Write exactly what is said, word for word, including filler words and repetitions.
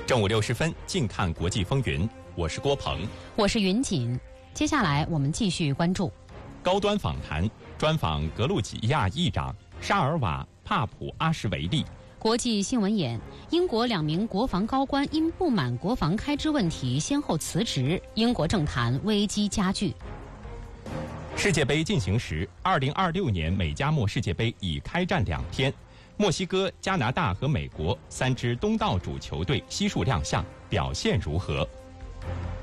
正午六十分，静看国际风云。我是郭鹏， 我是云锦。接下来我们继续关注高端访谈，专访格鲁吉亚议长沙尔瓦帕普阿什维利。 国际新闻眼：英国两名国防高官因不满国防开支问题先后辞职，英国政坛危机加剧。 世界杯进行时，二零二六年美加墨世界杯已开战两天，墨西哥、加拿大和美国三支东道主球队悉数亮相，表现如何？